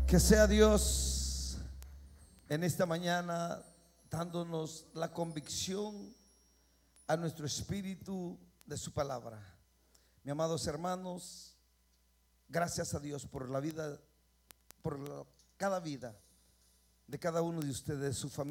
Que sea Dios en esta mañana dándonos la convicción a nuestro espíritu de su palabra. Mis amados hermanos, gracias a Dios por la vida, cada vida de cada uno de ustedes, su familia.